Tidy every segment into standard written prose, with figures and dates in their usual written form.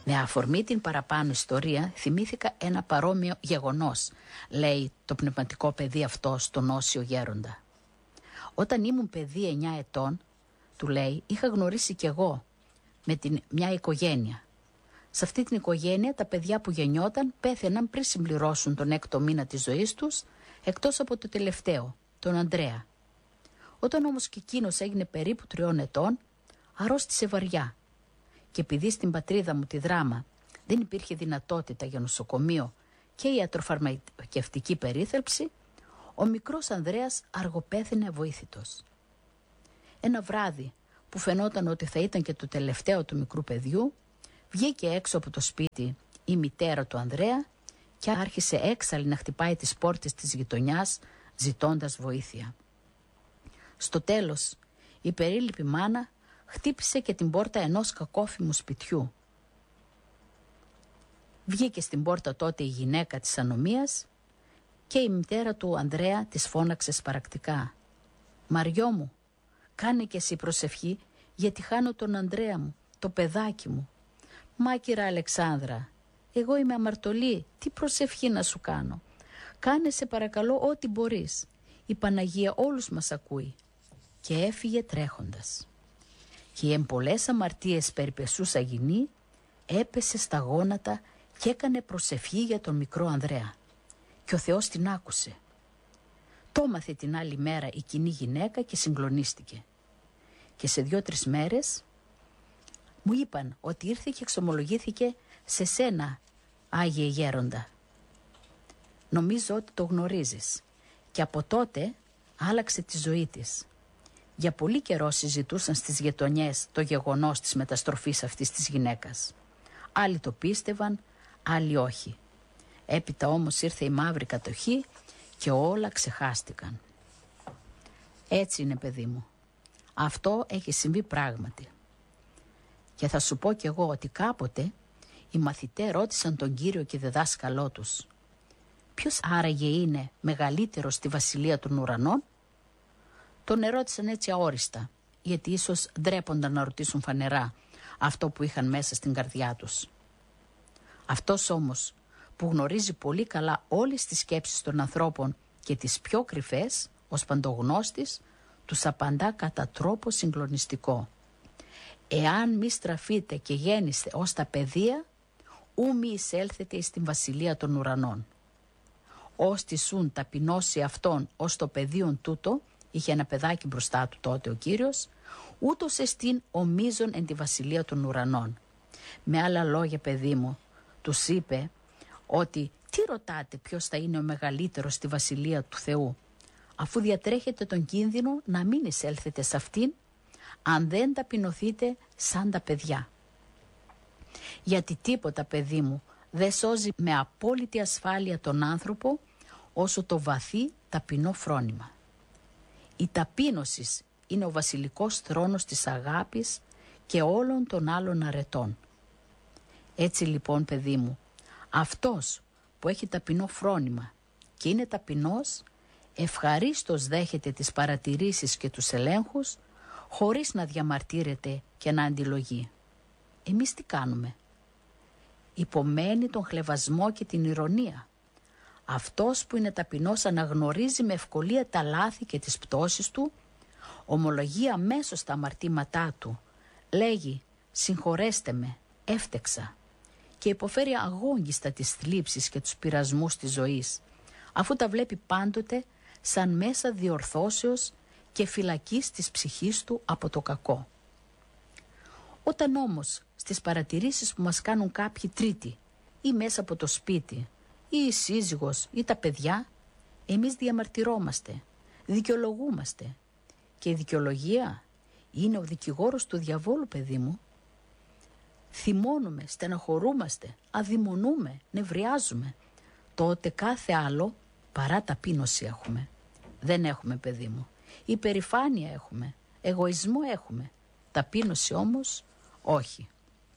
Με αφορμή την παραπάνω ιστορία θυμήθηκα ένα παρόμοιο γεγονός, λέει το πνευματικό παιδί αυτό στον Όσιο Γέροντα. Όταν ήμουν παιδί 9 ετών, του λέει, είχα γνωρίσει κι εγώ με μια οικογένεια. Σε αυτή την οικογένεια τα παιδιά που γεννιόταν πέθαιναν πριν συμπληρώσουν τον 6ο μήνα της ζωής τους, εκτός από το τελευταίο, τον Ανδρέα. Όταν όμως και εκείνος έγινε περίπου 3 ετών, αρρώστησε βαριά. Και επειδή στην πατρίδα μου τη Δράμα δεν υπήρχε δυνατότητα για νοσοκομείο και ιατροφαρμακευτική περίθαλψη, ο μικρός Ανδρέας αργοπέθαινε αβοήθητος. Ένα βράδυ που φαινόταν ότι θα ήταν και το τελευταίο του μικρού παιδιού, βγήκε έξω από το σπίτι η μητέρα του Ανδρέα και άρχισε έξαλλη να χτυπάει τις πόρτες της γειτονιάς ζητώντας βοήθεια. Στο τέλος, η περίληπη μάνα χτύπησε και την πόρτα ενός κακόφημου σπιτιού. Βγήκε στην πόρτα τότε η γυναίκα της ανομίας και η μητέρα του Ανδρέα της φώναξε σπαρακτικά. «Μαριό μου, κάνε και εσύ προσευχή γιατί χάνω τον Ανδρέα μου, το παιδάκι μου». «Μα κυρα Αλεξάνδρα, εγώ είμαι αμαρτωλή, τι προσευχή να σου κάνω. Κάνε σε παρακαλώ ό,τι μπορείς. Η Παναγία όλους μας ακούει». Και έφυγε τρέχοντας. Και η εμπολές αμαρτίες περιπεσούσα γυνή έπεσε στα γόνατα και έκανε προσευχή για τον μικρό Ανδρέα. Και ο Θεός την άκουσε. Το έμαθε την άλλη μέρα η κοινή γυναίκα και συγκλονίστηκε. Και σε 2-3 μέρες μου είπαν ότι ήρθε και εξομολογήθηκε σε σένα, Άγιε Γέροντα. Νομίζω ότι το γνωρίζεις. Και από τότε άλλαξε τη ζωή της. Για πολύ καιρό συζητούσαν στις γειτονιές το γεγονός της μεταστροφής αυτής της γυναίκας. Άλλοι το πίστευαν, άλλοι όχι. Έπειτα όμως ήρθε η μαύρη κατοχή και όλα ξεχάστηκαν. Έτσι είναι, παιδί μου. Αυτό έχει συμβεί πράγματι. Και θα σου πω κι εγώ ότι κάποτε οι μαθητές ρώτησαν τον Κύριο και διδάσκαλό τους, ποιος άραγε είναι μεγαλύτερος στη βασιλεία των ουρανών? Τον ερώτησαν έτσι αόριστα, γιατί ίσως ντρέπονταν να ρωτήσουν φανερά αυτό που είχαν μέσα στην καρδιά τους. Αυτός όμως που γνωρίζει πολύ καλά όλες τις σκέψεις των ανθρώπων και τις πιο κρυφές, ως παντογνώστης, τους απαντά κατά τρόπο συγκλονιστικό. «Εάν μη στραφείτε και γέννηστε ως τα παιδεία, ου μη εισέλθετε εις την βασιλεία των ουρανών. Ως τη σουν ταπεινώσει αυτόν ως το παιδίον τούτο», είχε ένα παιδάκι μπροστά του τότε ο Κύριος, «ούτως εστίν ο μείζων εν τη βασιλεία των ουρανών». Με άλλα λόγια, παιδί μου, τους είπε ότι τι ρωτάτε ποιος θα είναι ο μεγαλύτερος στη βασιλεία του Θεού, αφού διατρέχετε τον κίνδυνο να μην εισέλθετε σε αυτήν, αν δεν ταπεινωθείτε σαν τα παιδιά. Γιατί τίποτα, παιδί μου, δεν σώζει με απόλυτη ασφάλεια τον άνθρωπο όσο το βαθύ ταπεινό φρόνημα. Η ταπείνωση είναι ο βασιλικός θρόνος της αγάπης και όλων των άλλων αρετών. Έτσι λοιπόν, παιδί μου, αυτός που έχει ταπεινό φρόνημα και είναι ταπεινός, ευχαρίστως δέχεται τις παρατηρήσεις και τους ελέγχους, χωρίς να διαμαρτύρεται και να αντιλογεί. Εμείς τι κάνουμε? Υπομένει τον χλευασμό και την ηρωνία. Αυτός που είναι ταπεινός αναγνωρίζει με ευκολία τα λάθη και τις πτώσεις του, ομολογεί αμέσως τα αμαρτήματά του, λέγει «συγχωρέστε με, έφτεξα» και υποφέρει αγόγγιστα τις θλίψεις και τους πειρασμούς της ζωής, αφού τα βλέπει πάντοτε σαν μέσα διορθώσεως και φυλακής της ψυχής του από το κακό. Όταν όμως στις παρατηρήσεις που μας κάνουν κάποιοι τρίτοι ή μέσα από το σπίτι ή η σύζυγος ή τα παιδιά, εμείς διαμαρτυρόμαστε, δικαιολογούμαστε. Και η δικαιολογία είναι ο δικηγόρος του διαβόλου, παιδί μου. Θυμώνουμε, στεναχωρούμαστε, αδειμονούμε, νευριάζουμε. Τότε κάθε άλλο παρά ταπείνωση έχουμε. Δεν έχουμε, παιδί μου. Υπερηφάνεια έχουμε, εγωισμό έχουμε. Ταπείνωση όμως όχι.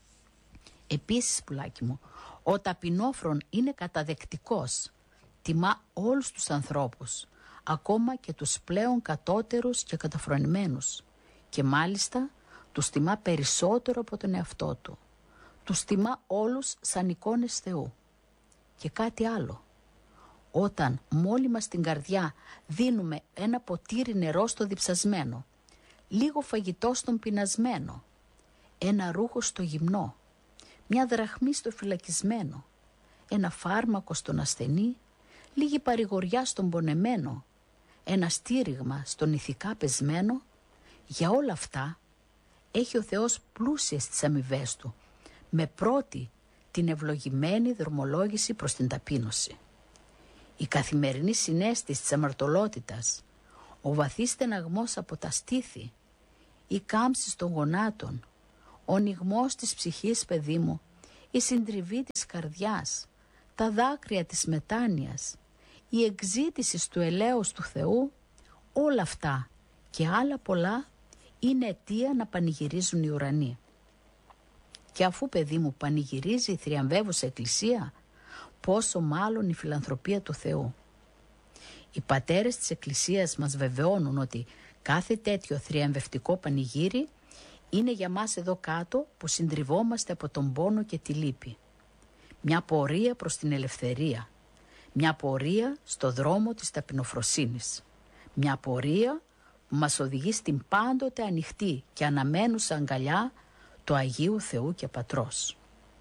Επίσης, πουλάκι μου, ο ταπεινόφρον είναι καταδεκτικός. Τιμά όλους τους ανθρώπους, ακόμα και τους πλέον κατώτερους και καταφρονημένους. Και μάλιστα τους τιμά περισσότερο από τον εαυτό του. τους τιμά όλους σαν εικόνες Θεού. Και κάτι άλλο. Όταν μόλι μας στην καρδιά δίνουμε ένα ποτήρι νερό στο διψασμένο, λίγο φαγητό στον πεινασμένο, ένα ρούχο στο γυμνό, μια δραχμή στο φυλακισμένο, ένα φάρμακο στον ασθενή, λίγη παρηγοριά στον πονεμένο, ένα στήριγμα στον ηθικά πεσμένο, για όλα αυτά έχει ο Θεός πλούσιες τις αμοιβές του, με πρώτη την ευλογημένη δρομολόγηση προς την ταπείνωση. Η καθημερινή συναίσθηση της αμαρτωλότητας, ο βαθύς στεναγμός από τα στήθη, η κάμψη των γονάτων, ο νιγμός της ψυχής, παιδί μου, η συντριβή της καρδιάς, τα δάκρυα της μετάνοιας, η εκζήτηση του ελέους του Θεού, όλα αυτά και άλλα πολλά είναι αιτία να πανηγυρίζουν οι ουρανοί. Και αφού, παιδί μου, πανηγυρίζει η θριαμβεύουσα Εκκλησία, πόσο μάλλον η φιλανθρωπία του Θεού. Οι πατέρες της Εκκλησίας μας βεβαιώνουν ότι κάθε τέτοιο θριαμβευτικό πανηγύρι είναι για μας εδώ κάτω που συντριβόμαστε από τον πόνο και τη λύπη. Μια πορεία προς την ελευθερία. Μια πορεία στο δρόμο της ταπεινοφροσύνης. Μια πορεία που μας οδηγεί στην πάντοτε ανοιχτή και αναμένουσα αγκαλιά του Αγίου Θεού και Πατρός.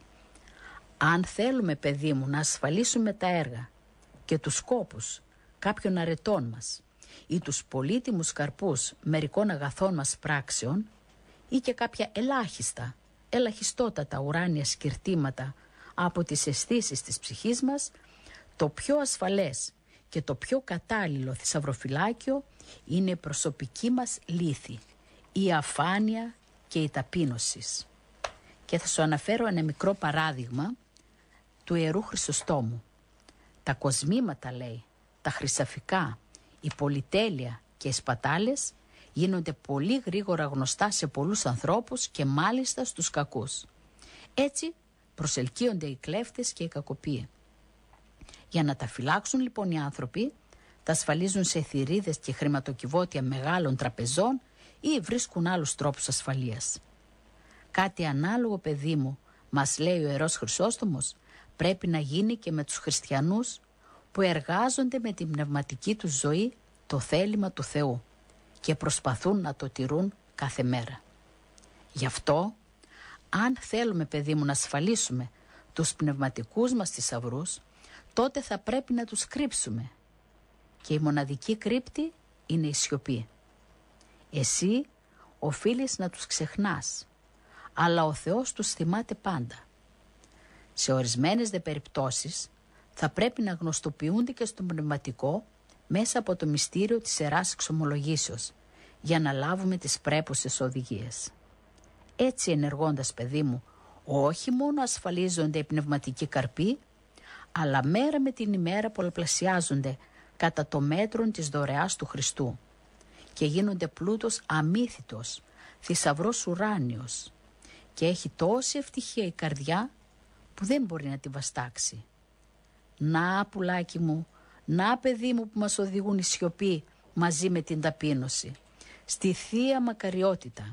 Αν θέλουμε, παιδί μου, να ασφαλίσουμε τα έργα και τους σκόπους κάποιων αρετών μας ή τους πολύτιμους καρπούς μερικών αγαθών μας πράξεων ή και κάποια ελαχιστότατα ουράνια σκυρτήματα από τις αισθήσεις της ψυχής μας, το πιο ασφαλές και το πιο κατάλληλο θησαυροφυλάκιο είναι η προσωπική μας λύθη, η αφάνεια και η ταπείνωση. Και θα σου αναφέρω ένα μικρό παράδειγμα του Ιερού Χρυσοστόμου. Τα κοσμήματα, λέει, τα χρυσαφικά, η πολυτέλεια και οι σπατάλες γίνονται πολύ γρήγορα γνωστά σε πολλούς ανθρώπους και μάλιστα στους κακούς. Έτσι προσελκύονται οι κλέφτες και οι κακοποιοί. Για να τα φυλάξουν λοιπόν οι άνθρωποι, τα ασφαλίζουν σε θηρίδες και χρηματοκιβώτια μεγάλων τραπεζών ή βρίσκουν άλλους τρόπους ασφαλείας. Κάτι ανάλογο, παιδί μου, μας λέει ο Ιερός Χρυσόστομος, πρέπει να γίνει και με τους χριστιανούς που εργάζονται με την πνευματική τους ζωή το θέλημα του Θεού και προσπαθούν να το τηρούν κάθε μέρα. Γι' αυτό, αν θέλουμε, παιδί μου, να ασφαλίσουμε τους πνευματικούς μας θησαυρούς, τότε θα πρέπει να τους κρύψουμε. Και η μοναδική κρύπτη είναι η σιωπή. Εσύ οφείλεις να τους ξεχνάς, αλλά ο Θεός τους θυμάται πάντα. Σε ορισμένες δε περιπτώσεις θα πρέπει να γνωστοποιούνται και στον πνευματικό μέσα από το μυστήριο της Ιεράς Εξομολογήσεως για να λάβουμε τις πρέπουσες οδηγίες. Έτσι ενεργώντας, παιδί μου, όχι μόνο ασφαλίζονται οι πνευματικοί καρποί, αλλά μέρα με την ημέρα πολλαπλασιάζονται κατά το μέτρο της δωρεάς του Χριστού και γίνονται πλούτος αμύθιτος, θησαυρός ουράνιος και έχει τόση ευτυχία η καρδιά που δεν μπορεί να τη βαστάξει. Να, πουλάκι μου, να, παιδί μου, που μας οδηγούν η σιωπή μαζί με την ταπείνωση, στη Θεία Μακαριότητα.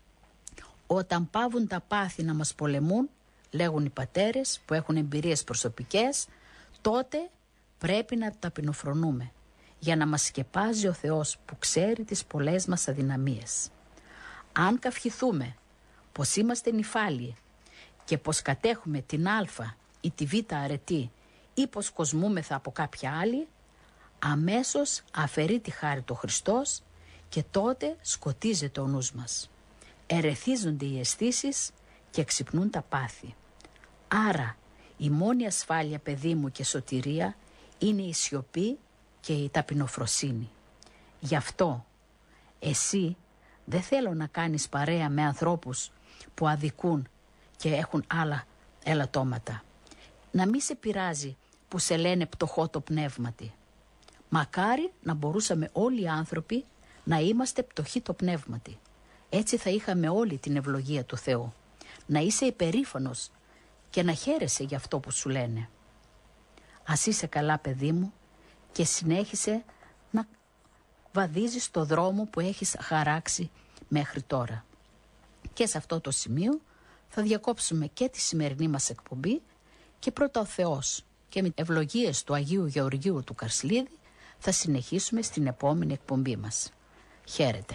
Όταν πάβουν τα πάθη να μας πολεμούν, λέγουν οι πατέρες που έχουν εμπειρίες προσωπικές, τότε πρέπει να ταπεινοφρονούμε για να μας σκεπάζει ο Θεός που ξέρει τις πολλές μας αδυναμίες. Αν καυχηθούμε πως είμαστε νηφάλιοι και πως κατέχουμε την Α ή τη Β αρετή ή πως κοσμούμεθα από κάποια άλλη, αμέσως αφαιρεί τη χάρη του Χριστός και τότε σκοτίζεται ο νους μας. Ερεθίζονται οι αισθήσεις και ξυπνούν τα πάθη. Άρα η μόνη ασφάλεια, παιδί μου, και σωτηρία είναι η σιωπή και η ταπεινοφροσύνη. Γι' αυτό εσύ δεν θέλω να κάνεις παρέα με ανθρώπους που αδικούν και έχουν άλλα ελαττώματα. Να μη σε πειράζει που σε λένε πτωχό το πνεύματι. Μακάρι να μπορούσαμε όλοι οι άνθρωποι να είμαστε πτωχοί το πνεύματι. Έτσι θα είχαμε όλη την ευλογία του Θεού. Να είσαι υπερήφανος και να χαίρεσαι για αυτό που σου λένε. Ας είσαι καλά, παιδί μου, και συνέχισε να βαδίζεις το δρόμο που έχεις χαράξει μέχρι τώρα. Και σε αυτό το σημείο θα διακόψουμε και τη σημερινή μας εκπομπή και πρώτα ο Θεός και με ευλογίες του Αγίου Γεωργίου του Καρσλίδη θα συνεχίσουμε στην επόμενη εκπομπή μας. Χαίρετε.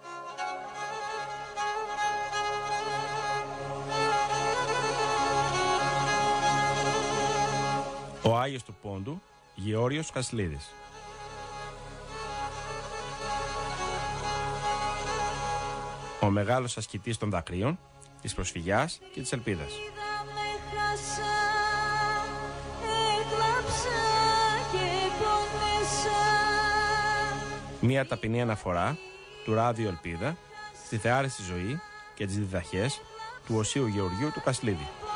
Ο Άγιος του Πόντου, Γεώργιος Κασλίδης. Ο μεγάλος ασκητής των δακρύων, της προσφυγιάς και της ελπίδας. Μία ταπεινή αναφορά του Ράδιο Ελπίδα στη θεάριστη ζωή και τις διδαχές του Οσίου Γεωργίου του Κασλίδη.